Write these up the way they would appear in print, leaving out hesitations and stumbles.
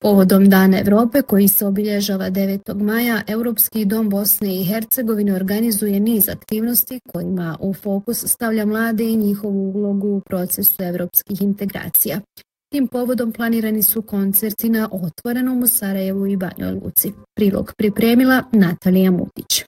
Povodom Dana Evrope koji se obilježava 9. maja, Europski dom Bosne i Hercegovine organizuje niz aktivnosti kojima u fokus stavlja mlade i njihovu ulogu u procesu evropskih integracija. Tim povodom planirani su koncerti na Otvorenom u Sarajevu i Banja Luci. Prilog pripremila Natalija Mutić.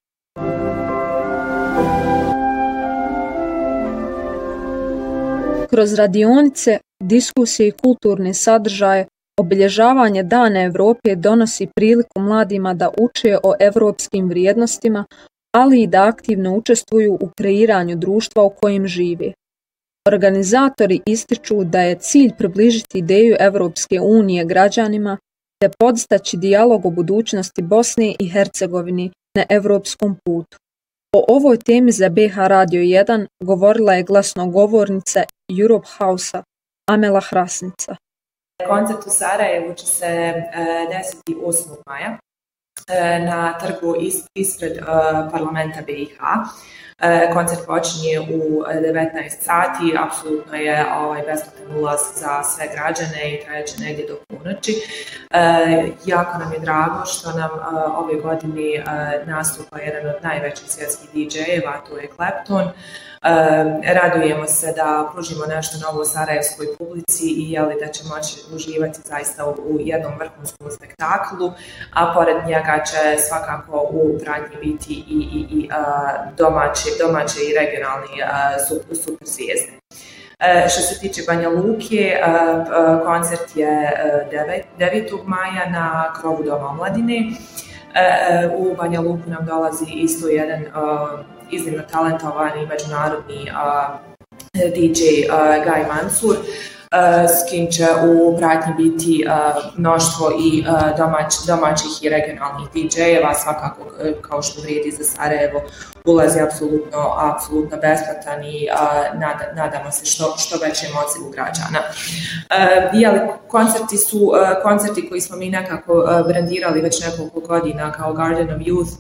Kroz radionice, diskusije i kulturne sadržaje, obilježavanje Dana Evrope donosi priliku mladima da uče o evropskim vrijednostima, ali i da aktivno učestvuju u kreiranju društva u kojem žive. Organizatori ističu da je cilj približiti ideju Evropske unije građanima te podstaći dijalog o budućnosti Bosne i Hercegovine na evropskom putu. O ovoj temi za BH Radio 1 govorila je glasnogovornica Europe House-a Amela Hrasnica. Koncert u Sarajevu će se desiti 8. maja na trgu ispred parlamenta BiH. Koncert počinje u 19 sati, apsolutno je besplatan ulaz za sve građane i trajeće negdje do ponoći. Jako nam je drago što nam ove godine nastupa jedan od najvećih svjetskih DJ-eva, to je Clapton. Radujemo se da pružimo nešto novo sarajevskoj publici i da će moći uživati zaista u jednom vrhunskom spektaklu, a pored njega će svakako u pratnji biti i domaće i regionalni super zvijezde. Što se tiče Banja Luke, koncert je 9. maja na krovu Doma omladine. U Banja Luku nam dolazi isto jedan iznimno talentovani međunarodni DJ Guy Mansur, s kim će u pratnji biti mnoštvo i domaćih i regionalnih DJ-eva, svakako kao što vrijedi za Sarajevo, ulaz je apsolutno besplatan i nadamo se što većem odzivu građana. Koncerti su koncerti koji smo mi nekako brandirali već nekoliko godina kao Garden of Youth,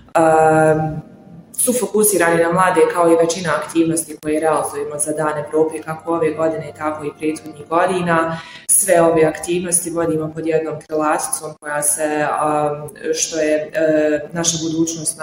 su fokusirani na mlade kao i većina aktivnosti koje realizujemo za Dan Evrope, kako ove godine, tako i prethodnih godina. Sve ove aktivnosti vodimo pod jednom krilaticom koja se, što je naša budućnost,